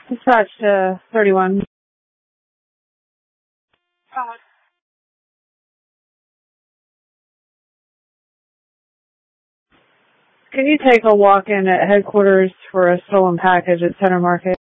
Dispatch to 31. Can you take a walk-in at headquarters for a stolen package at Center Market?